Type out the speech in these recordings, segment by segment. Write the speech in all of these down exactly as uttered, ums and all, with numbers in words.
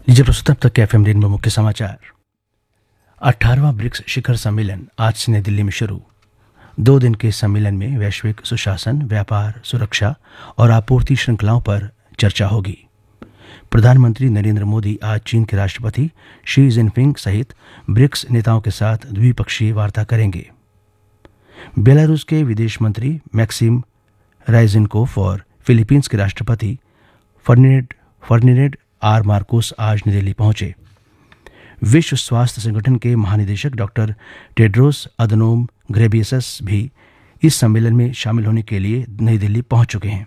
लीजिए प्रस्तुत अब तक के एफ एम रेनबो मुख्य समाचार। अठारहवां ब्रिक्स शिखर सम्मेलन आज से नई दिल्ली में शुरू। दो दिन के सम्मेलन में वैश्विक सुशासन, व्यापार, सुरक्षा और आपूर्ति श्रृंखलाओं पर चर्चा होगी। प्रधानमंत्री नरेंद्र मोदी आज चीन के राष्ट्रपति शी जिनपिंग सहित ब्रिक्स नेताओं के साथ द्विपक्षीय वार्ता करेंगे। बेलारूस के विदेश मंत्री मैक्सिम राइजिनकोफ और फिलीपींस के राष्ट्रपति फर्डिनेंड फर्डिनेंड आर मार्कोस आज नई दिल्ली पहुंचे। विश्व स्वास्थ्य संगठन के महानिदेशक डॉक्टर टेड्रोस अदनोम घेब्रेयेसस भी इस सम्मेलन में शामिल होने के लिए नई दिल्ली पहुंच चुके हैं।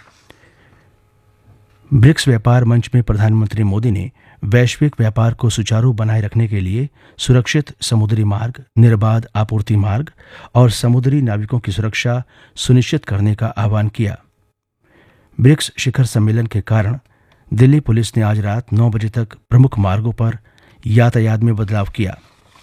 ब्रिक्स व्यापार मंच में प्रधानमंत्री मोदी ने वैश्विक व्यापार को सुचारू बनाए रखने के लिए सुरक्षित समुद्री मार्ग, निर्बाध आपूर्ति मार्ग और समुद्री नाविकों की सुरक्षा सुनिश्चित करने का आह्वान किया। ब्रिक्स शिखर सम्मेलन के कारण दिल्ली पुलिस ने आज रात नौ बजे तक प्रमुख मार्गों पर यातायात में बदलाव किया।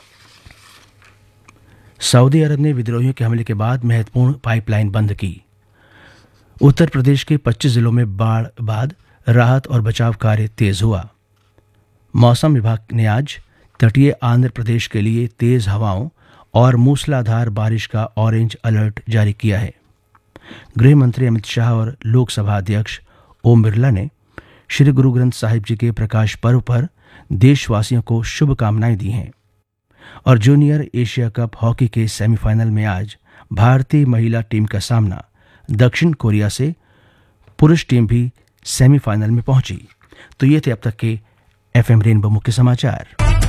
सऊदी अरब ने विद्रोहियों के हमले के बाद महत्वपूर्ण पाइपलाइन बंद की। उत्तर प्रदेश के पच्चीस जिलों में बाढ़ बाद राहत और बचाव कार्य तेज हुआ। मौसम विभाग ने आज तटीय आंध्र प्रदेश के लिए तेज हवाओं और मूसलाधार बारिश का ऑरेंज अलर्ट जारी किया है। गृह मंत्री अमित शाह और लोकसभा अध्यक्ष ओम बिरला ने श्री गुरु ग्रंथ साहिब जी के प्रकाश पर्व पर देशवासियों को शुभकामनाएं दी हैं। और जूनियर एशिया कप हॉकी के सेमीफाइनल में आज भारतीय महिला टीम का सामना दक्षिण कोरिया से। पुरुष टीम भी सेमीफाइनल में पहुंची। तो ये थे अब तक के एफ एम रेनबो मुख्य समाचार।